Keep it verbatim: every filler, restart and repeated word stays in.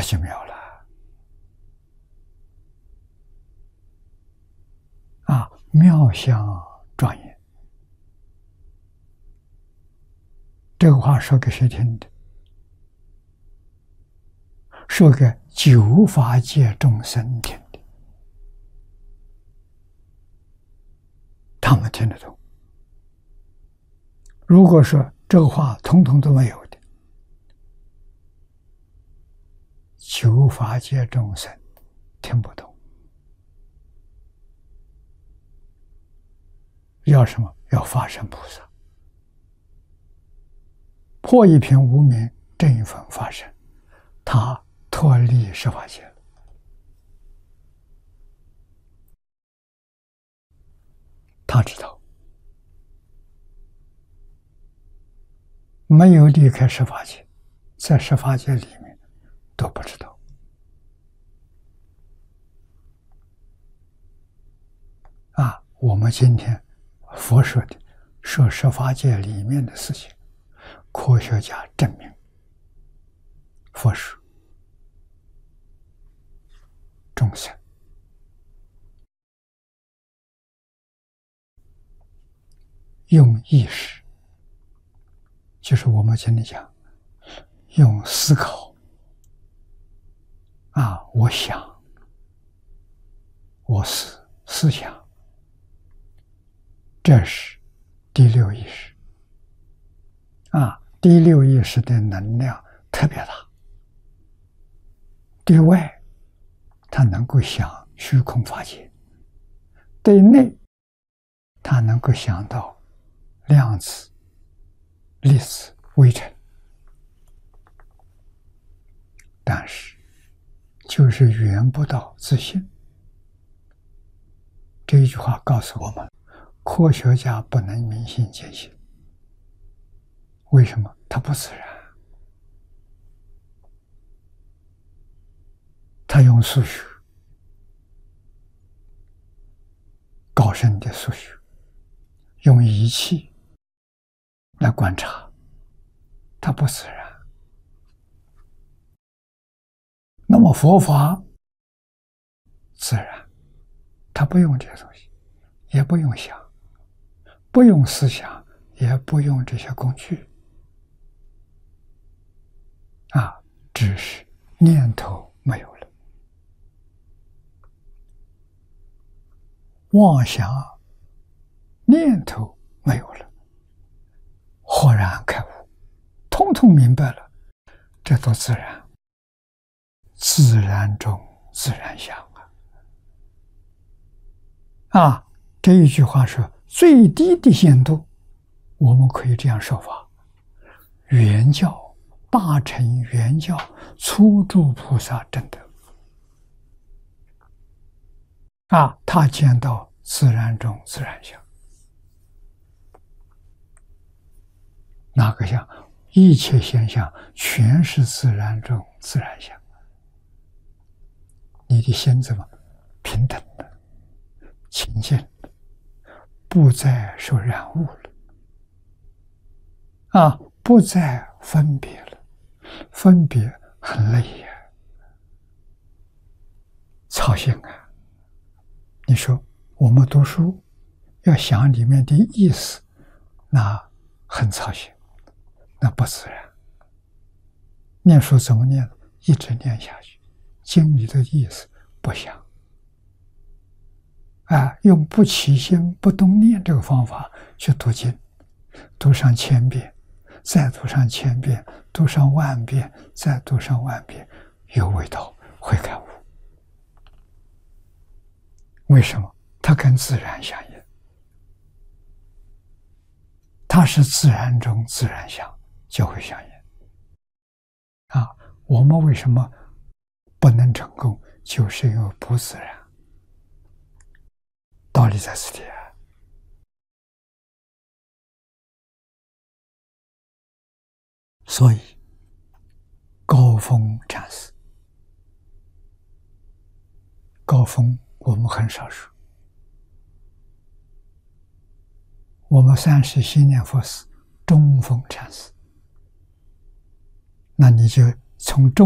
就妙了啊！妙相庄严，这个话说给谁听的？说给九法界众生听的，他们听得懂。如果说这个话统统都没有的，九法界众生听不懂。要什么？要法身菩萨，破一品无明，正一分法身，他脱离十法界了。他知道，没有离开十法界，在十法界里面都不知道。啊，我们今天佛说的说十法界里面的事情，科学家证明，佛说众生用意识，就是我们今天讲用思考啊，我想，我思思想，这是第六意识啊。第六意识的能量特别大，对外它能够想虚空法界，对内它能够想到量子、粒子、微尘，但是就是圆不到自信。这一句话告诉我们，科学家不能明心见性。为什么？它不自然。他用数学，高深的数学，用仪器来观察，它不自然。那么佛法自然，它不用这些东西，也不用想，不用思想，也不用这些工具啊，只是念头没有了，妄想念头没有了，豁然开悟，通通明白了，这都自然，自然中自然相啊！啊，这一句话说最低的限度，我们可以这样说法：圆教。大乘圆教初住菩萨证得啊，他见到自然中自然相，哪个相？一切现象全是自然中自然相。你的心怎么平等的、清净的，不再受染污了啊，不再分别了。分别很累呀，操心啊！你说我们读书要想里面的意思，那很操心，那不自然。念书怎么念？一直念下去，经里的意思不想啊，用不起心不动念这个方法去读经，读上千遍，再读上千遍，读上万遍，再读上万遍，有味道，会开悟。为什么？它跟自然相应，它是自然中自然相，就会相应。啊，我们为什么不能成功？就是因为不自然。道理在此地啊。所以，高峰禅师，高峰我们很少说，我们三世心念佛是中峰禅师，那你就从中。